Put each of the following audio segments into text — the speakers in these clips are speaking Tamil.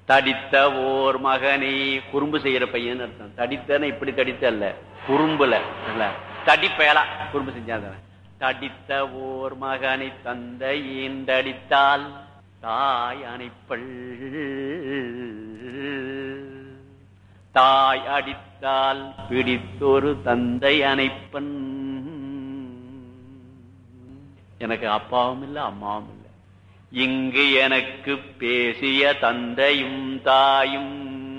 தடித்த ஓர் மகனை, குறும்பு செய்யற பையன் அர்த்தம். தடித்தன இப்படி தடித்த அல்ல, குறும்புல தடிப்பயலா குறும்பு செஞ்சாத. தடித்த ஓர் மகனை தந்தை ஈண்டடித்தால் தாய் அணைப்பள், தாய் அடித்தால் பிடித்தொரு தந்தை அணைப்பன். எனக்கு அப்பாவும் இல்லை அம்மாவும் இல்லை, இங்கு எனக்கு பேசிய தந்தையும் தாயும்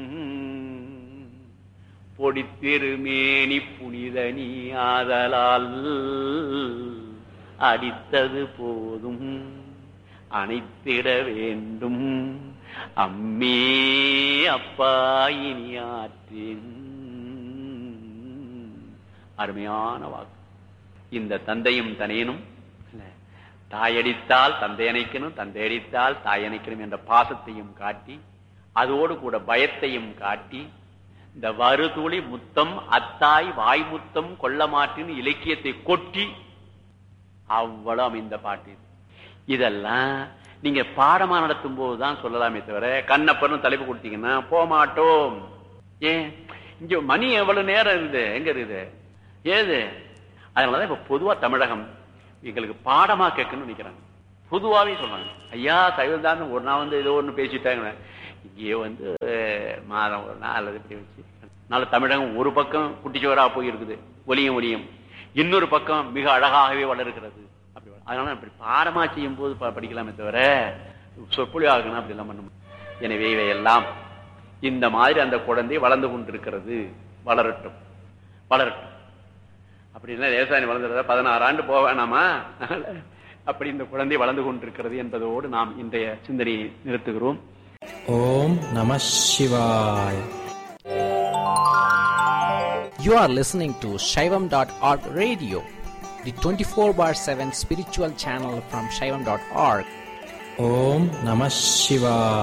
பொடித்திருமேனி புனித நீ ஆதலால் அடித்தது போதும் அணைத்திட வேண்டும் அம்மே அப்பா இனி ஆற்றேன். அருமையான வாக்கு. இந்த தந்தையும் தனையனும் தாயடித்தால் தந்தை அணைக்கணும், தந்தை அடித்தால் தாய் அணைக்கணும் என்ற பாசத்தையும் காட்டி, அதோடு கூட பயத்தையும் காட்டி, இந்த வருதுளி முத்தம் அத்தாய் வாய் முத்தம் கொள்ள மாட்டின் இலக்கியத்தை கொட்டி அவ்வளவு அமைந்த பாட்டு. இதெல்லாம் நீங்க பாடமா நடத்தும் போதுதான் சொல்லலாமே தவிர, கண்ணப்பர்னு தலைப்பு கொடுத்தீங்கன்னா போக மாட்டோம். ஏன் இங்க மணி எவ்வளவு நேரம் இருக்குது, எங்க இருக்குது ஏது? அதனாலதான் இப்ப பொதுவா தமிழகம் எங்களுக்கு பாடமா கேட்கணும்னு நினைக்கிறாங்க. பொதுவாவே சொல்றாங்க, ஐயா சைவம் தான் ஒரு நாள் வந்து ஏதோ ஒண்ணு பேசிட்டாங்க, இங்கே வந்து மாதம் ஒரு நாள் அல்லது இப்படி வச்சு. அதனால தமிழகம் ஒரு பக்கம் குட்டிச்சுவரா போயிருக்குது ஒலியும் ஒலியும், இன்னொரு பக்கம் மிக அழகாகவே வளர்கிறது. அப்படி அதனால அப்படி பாடமா செய்யும் போது படிக்கலாமே தவிர சொற்பொழி ஆகணும் அப்படி எல்லாம் பண்ணணும். எனவே இவையெல்லாம் இந்த மாதிரி அந்த குழந்தை வளர்ந்து கொண்டிருக்கிறது, வளரட்டும் வளரட்டும். அப்படின்னா லேசாணி வளர்ந்துறத 16 ஆண்டு போக வேணாமா? அப்படி இந்த குழந்தை வளர்ந்து கொண்டிருக்கிறது என்பதோடு நாம் இன்றைய சிந்தனையை நிறுத்துகிறோம். ஓம் நம சிவாய். You are listening to Shaivam.org radio, the 24/7 spiritual channel from Shaivam.org. Om Namah Shivaya.